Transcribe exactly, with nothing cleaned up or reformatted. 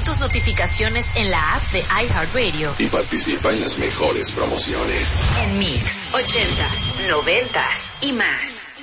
tus notificaciones en la app de iHeartRadio. Y participa en las mejores promociones. En Mix, ochentas, noventas y más.